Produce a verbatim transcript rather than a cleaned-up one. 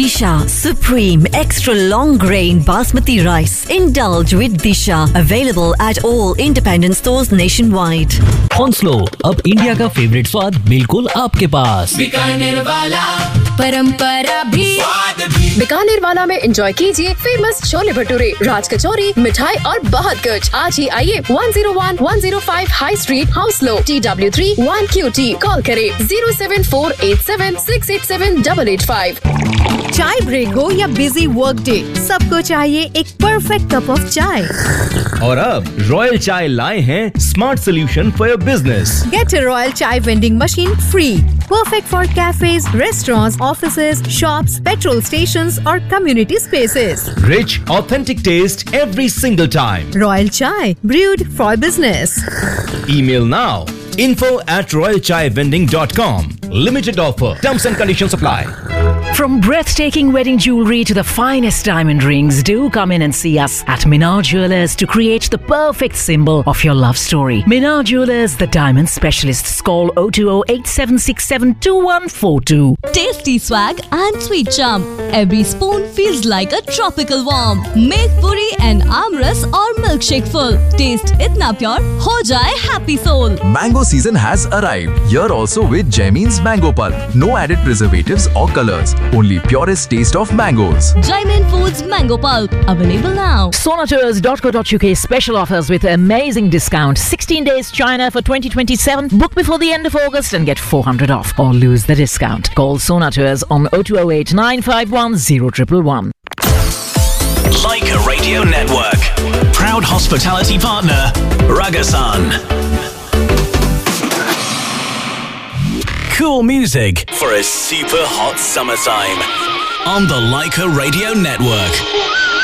Disha Supreme Extra Long Grain Basmati Rice. Indulge with Disha. Available at all independent stores nationwide. हौंसलो अब India का favourite स्वाद बिल्कुल आपके पास। बीकानेर वाला परंपरा भी बीकानेर वाला में एंजॉय कीजिए फेमस छोले भटूरे, राज कचौरी, मिठाई और बहुत कुछ। आज ही आइए one oh one one oh five high street, हाउसलो, T W three one Q T। Call करें zero seven four eight seven six eight seven eight eight five। चाय ब्रेक हो या बिजी वर्क डे, सबको चाहिए एक परफेक्ट कप ऑफ चाय। और अब रॉयल चाय लाए हैं smart solution for your business. Get a Royal Chai vending machine free. Perfect for cafes, restaurants, offices, shops, petrol stations or community spaces. Rich, authentic taste every single time. Royal Chai, brewed for business. Email now. info at royal chai vending dot com. Limited offer. Terms and conditions apply. From breathtaking wedding jewelry to the finest diamond rings, do come in and see us at Minar Jewelers to create the perfect symbol of your love story. Minar Jewelers, the diamond specialists. Call oh two oh eight seven six seven two one four two. Tasty swag and sweet charm. Every spoon feels like a tropical warm. Make puri and amras or milkshake full. Taste itna pure, ho jaye happy soul. Mango season has arrived. Here also with Jaimin's Mango Pulp. No added preservatives or colors. Only purest taste of mangoes. Jaimin Foods Mango Pulp. Available now. Sonatours dot co dot uk special offers with amazing discount. sixteen days China for twenty twenty-seven. Book before the end of August and get four hundred off or lose the discount. Call Sonatours on oh two oh eight nine five one oh one one one. Leica Radio Network. Proud hospitality partner, Ragasan. Cool music for a super hot summertime on the Leica Radio Network.